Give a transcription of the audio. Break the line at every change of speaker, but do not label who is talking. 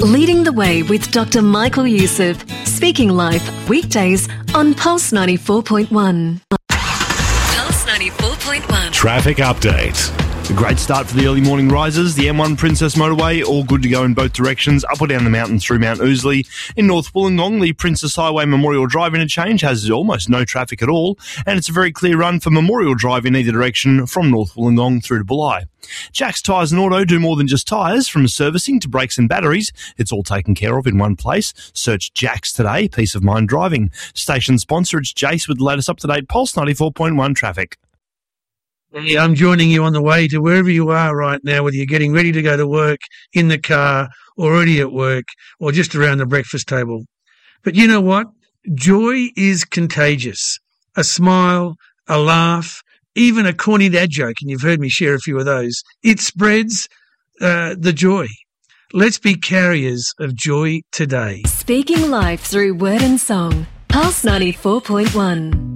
Leading the Way with Dr. Michael Youssef. Speaking Life, weekdays on Pulse 94.1. Pulse 94.1.
Traffic update. A great start for the early morning risers. The M1 Princess Motorway, all good to go in both directions, up or down the mountain through Mount Ousley. In North Wollongong, the Princess Highway Memorial Drive interchange has almost no traffic at all, and it's a very clear run for Memorial Drive in either direction from North Wollongong through to Bulli. Jack's Tyres and Auto do more than just tyres, from servicing to brakes and batteries. It's all taken care of in one place. Search Jack's today. Peace of mind driving. Station sponsor, it's Jace with the latest up-to-date Pulse 94.1 traffic.
Hey, I'm joining you on the way to wherever you are right now, whether you're getting ready to go to work, in the car, already at work, or just around the breakfast table. But you know what? Joy is contagious. A smile, a laugh, even a corny dad joke, and you've heard me share a few of those. It spreads the joy. Let's be carriers of joy today.
Speaking Life through word and song. Pulse 94.1.